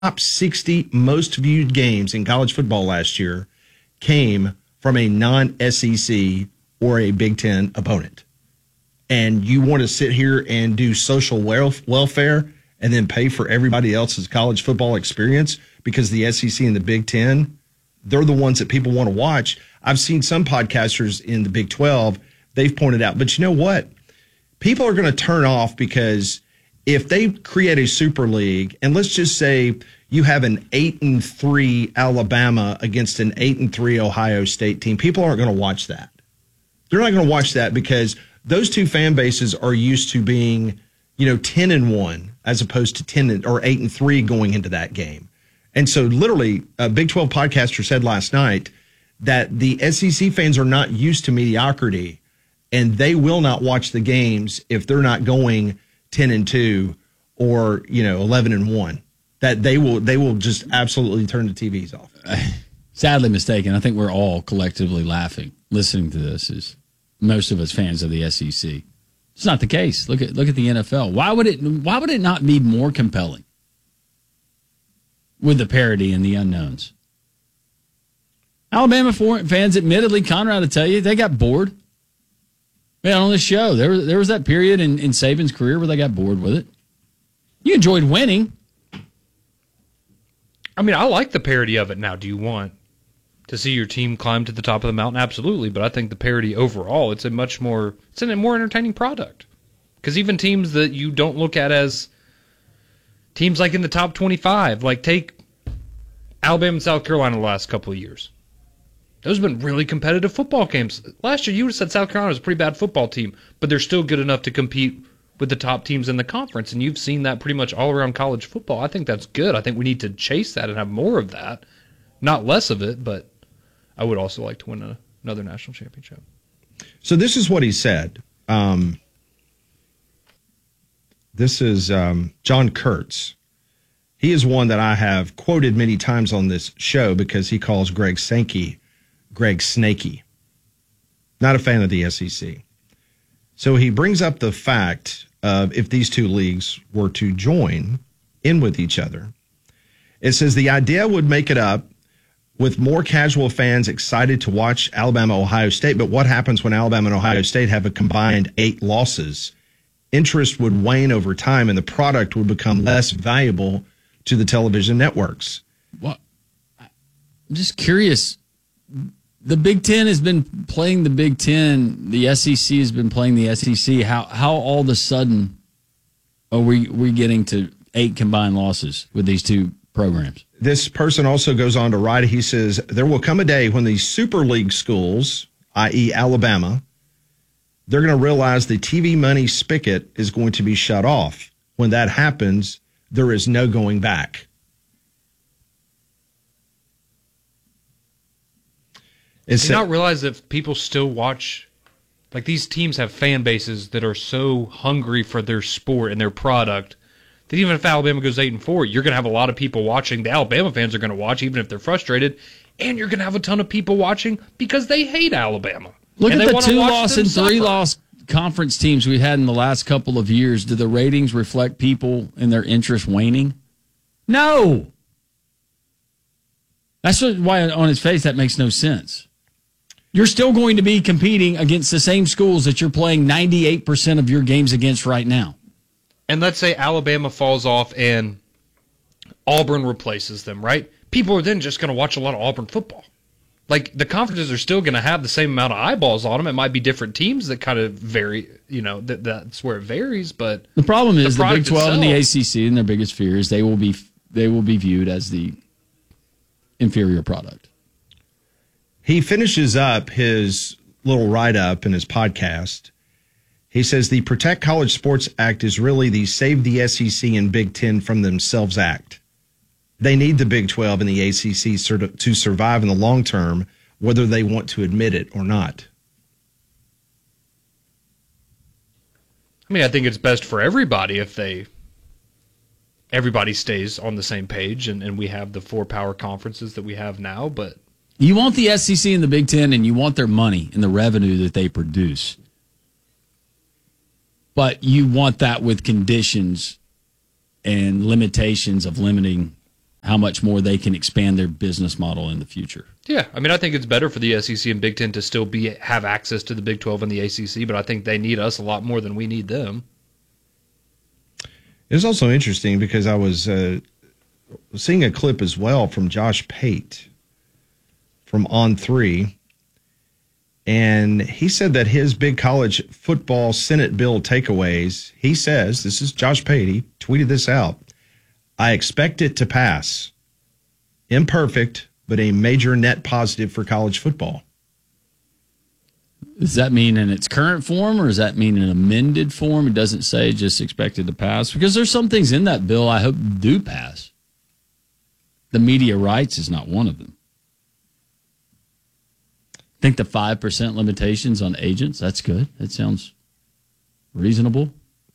top 60 most viewed games in college football last year came from a non-SEC or a Big Ten opponent. And you want to sit here and do social welfare and then pay for everybody else's college football experience because the SEC and the Big Ten, they're the ones that people want to watch. I've seen some podcasters in the Big 12, they've pointed out, but you know what? People are going to turn off because if they create a super league, and let's just say you have an 8-3 Alabama against an 8-3 Ohio State team, people aren't going to watch that. They're not going to watch that because those two fan bases are used to being, 10-1 as opposed to 10 or 8-3 going into that game. And so literally a Big 12 podcaster said last night that the SEC fans are not used to mediocrity and they will not watch the games if they're not going 10-2 or, 11-1, that they will just absolutely turn the TVs off. Sadly mistaken. I think we're all collectively laughing listening to this, as most of us fans of the SEC. It's not the case. Look at the NFL. Why would it not be more compelling with the parity and the unknowns? Alabama fans, admittedly, Conrad will tell you, they got bored. Man, on this show, there was that period in Saban's career where they got bored with it. You enjoyed winning. I mean, I like the parody of it now. Do you want to see your team climb to the top of the mountain? Absolutely, but I think the parody overall, it's a more entertaining product. Because even teams that you don't look at as teams like in the top 25, like take Alabama and South Carolina the last couple of years. Those have been really competitive football games. Last year, you would have said South Carolina was a pretty bad football team, but they're still good enough to compete with the top teams in the conference, and you've seen that pretty much all around college football. I think that's good. I think we need to chase that and have more of that, not less of it, but I would also like to win another national championship. So this is what he said. This is John Kurtz. He is one that I have quoted many times on this show because he calls Greg Sankey Greg Snaky. Not a fan of the SEC. So he brings up the fact of if these two leagues were to join in with each other. It says the idea would make it up with more casual fans excited to watch Alabama, Ohio State. But what happens when Alabama and Ohio State have a combined 8 losses? Interest would wane over time and the product would become less valuable to the television networks. Well, I'm just curious. The Big Ten has been playing the Big Ten. The SEC has been playing the SEC. How all of a sudden are we getting to 8 combined losses with these two programs? This person also goes on to write, he says, there will come a day when the Super League schools, i.e. Alabama, they're going to realize the TV money spigot is going to be shut off. When that happens, there is no going back. Do you not realize that people still watch, like these teams have fan bases that are so hungry for their sport and their product that even if Alabama goes 8-4, you're going to have a lot of people watching. The Alabama fans are going to watch even if they're frustrated, and you're going to have a ton of people watching because they hate Alabama. Look at the 2-loss and 3-loss conference teams we had in the last couple of years. Do the ratings reflect people and their interest waning? No. That's why on its face that makes no sense. You're still going to be competing against the same schools that you're playing 98% of your games against right now. And let's say Alabama falls off and Auburn replaces them, right? People are then just going to watch a lot of Auburn football. Like, the conferences are still going to have the same amount of eyeballs on them. It might be different teams that kind of vary, that's where it varies. But the problem is the Big 12 and the ACC, and their biggest fear is they will be viewed as the inferior product. He finishes up his little write-up in his podcast. He says the Protect College Sports Act is really the Save the SEC and Big Ten from Themselves Act. They need the Big 12 and the ACC to survive in the long term, whether they want to admit it or not. I mean, I think it's best for everybody if everybody stays on the same page and we have the 4 power conferences that we have now, but you want the SEC and the Big Ten, and you want their money and the revenue that they produce. But you want that with conditions and limitations of limiting how much more they can expand their business model in the future. Yeah, I mean, I think it's better for the SEC and Big Ten to still have access to the Big 12 and the ACC, but I think they need us a lot more than we need them. It's also interesting because I was seeing a clip as well from Josh Pate from On3, and he said that his big college football Senate bill takeaways, he says, this is Josh Pate, he tweeted this out, I expect it to pass. Imperfect, but a major net positive for college football. Does that mean in its current form, or does that mean in amended form? It doesn't say, just expected to pass. Because there's some things in that bill I hope do pass. The media rights is not one of them. I think the 5% limitations on agents, that's good. That sounds reasonable.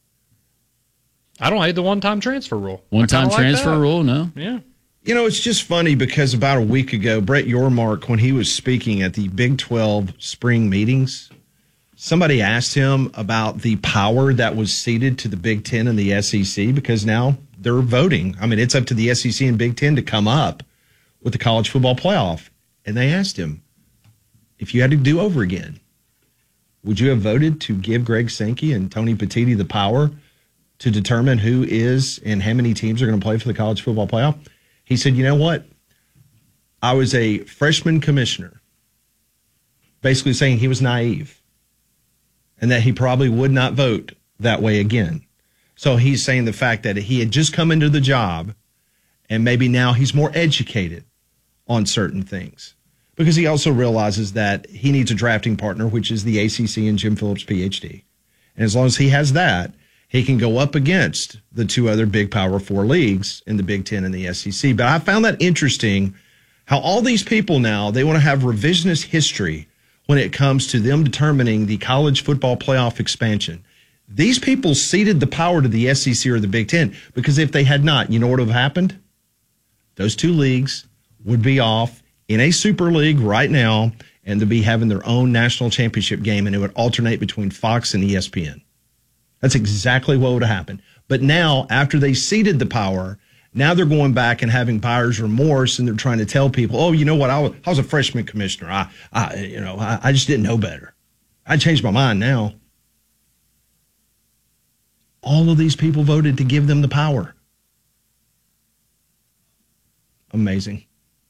I don't hate the one-time transfer rule. One-time transfer rule, no? Yeah. You know, it's just funny because about a week ago, Brett Yormark, when he was speaking at the Big 12 spring meetings, somebody asked him about the power that was ceded to the Big 10 and the SEC because now they're voting. I mean, it's up to the SEC and Big 10 to come up with the college football playoff. And they asked him, if you had to do over again, would you have voted to give Greg Sankey and Tony Petitti the power to determine who is and how many teams are going to play for the college football playoff? He said, you know what? I was a freshman commissioner, basically saying he was naive and that he probably would not vote that way again. So he's saying the fact that he had just come into the job and maybe now he's more educated on certain things because he also realizes that he needs a drafting partner, which is the ACC and Jim Phillips, PhD. And as long as he has that, he can go up against the two other big Power 4 leagues in the Big 10 and the SEC. But I found that interesting how all these people now, they want to have revisionist history when it comes to them determining the college football playoff expansion. These people ceded the power to the SEC or the Big 10 because if they had not, you know what would have happened? Those two leagues would be off in a super league right now and they'd be having their own national championship game and it would alternate between Fox and ESPN. That's exactly what would have happened. But now, after they ceded the power, now they're going back and having buyer's remorse, and they're trying to tell people, "Oh, you know what? I was a freshman commissioner. I just didn't know better. I changed my mind now." All of these people voted to give them the power. Amazing.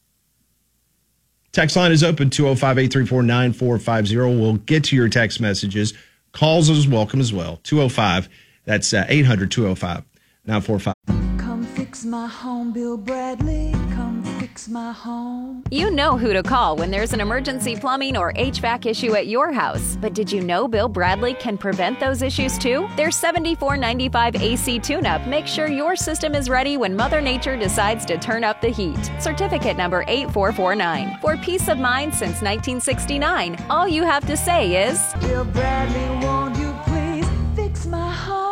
Text line is open, 205-834-9450. We'll get to your text messages. Calls is welcome as well. 205, that's 800-205-9455. Come fix my home, Bill Bradley. Come fix my home. You know who to call when there's an emergency plumbing or HVAC issue at your house. But did you know Bill Bradley can prevent those issues too? Their $74.95 AC tune-up makes sure your system is ready when Mother Nature decides to turn up the heat. Certificate number 8449. For peace of mind since 1969, all you have to say is, Bill Bradley, won't you please fix my home?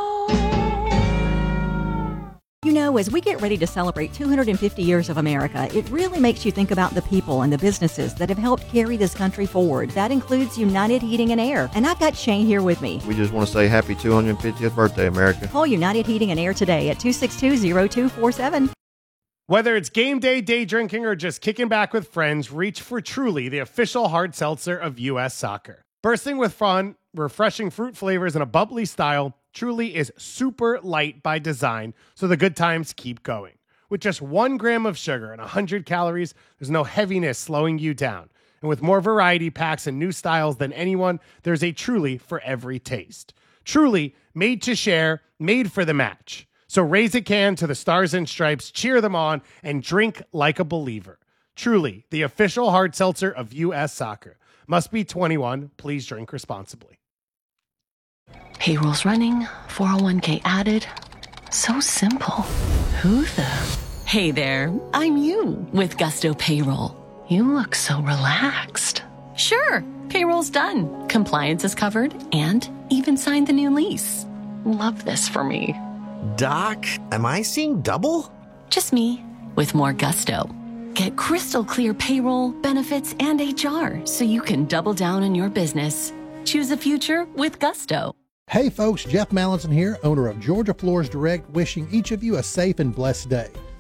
You know, as we get ready to celebrate 250 years of America, it really makes you think about the people and the businesses that have helped carry this country forward. That includes United Heating and Air. And I've got Shane here with me. We just want to say happy 250th birthday, America. Call United Heating and Air today at 262-0247. Whether it's game day, day drinking, or just kicking back with friends, reach for Truly, the official hard seltzer of U.S. Soccer. Bursting with fun, refreshing fruit flavors, and a bubbly style, Truly is super light by design, so the good times keep going. With just 1 gram of sugar and 100 calories, there's no heaviness slowing you down. And with more variety packs and new styles than anyone, there's a Truly for every taste. Truly, made to share, made for the match. So raise a can to the Stars and Stripes, cheer them on, and drink like a believer. Truly, the official hard seltzer of U.S. Soccer. Must be 21. Please drink responsibly. Payroll's running, 401k added. So simple. Who the? Hey there, I'm you with Gusto Payroll. You look so relaxed. Sure, payroll's done. Compliance is covered and even signed the new lease. Love this for me. Doc, am I seeing double? Just me with more gusto. Get crystal clear payroll, benefits, and HR so you can double down on your business. Choose a future with Gusto. Hey folks, Jeff Mallinson here, owner of Georgia Floors Direct, wishing each of you a safe and blessed day.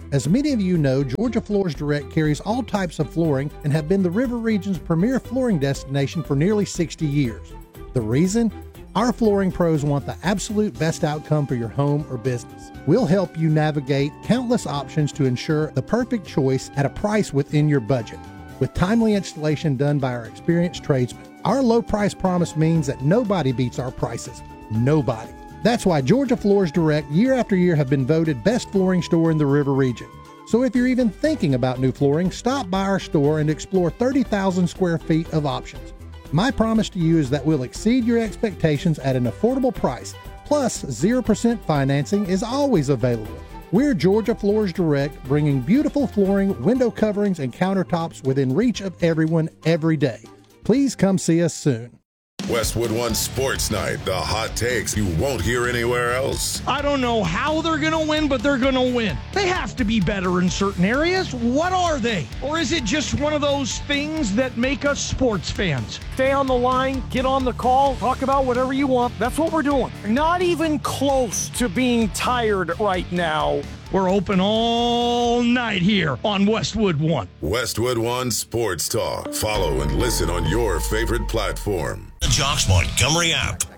As many of you know, Georgia Floors Direct carries all types of flooring and have been the River Region's premier flooring destination for nearly 60 years. The reason? Our flooring pros want the absolute best outcome for your home or business. We'll help you navigate countless options to ensure the perfect choice at a price within your budget. With timely installation done by our experienced tradesmen, our low price promise means that nobody beats our prices. Nobody. That's why Georgia Floors Direct year after year have been voted best flooring store in the River Region. So if you're even thinking about new flooring, stop by our store and explore 30,000 square feet of options. My promise to you is that we'll exceed your expectations at an affordable price, plus 0% financing is always available. We're Georgia Floors Direct, bringing beautiful flooring, window coverings, and countertops within reach of everyone every day. Please come see us soon. Westwood One Sports Night, the hot takes you won't hear anywhere else. I don't know how they're going to win, but they're going to win. They have to be better in certain areas. What are they? Or is it just one of those things that make us sports fans? Stay on the line, get on the call, talk about whatever you want. That's what we're doing. Not even close to being tired right now. We're open all night here on Westwood One. Westwood One Sports Talk. Follow and listen on your favorite platform. The Jocks Montgomery app.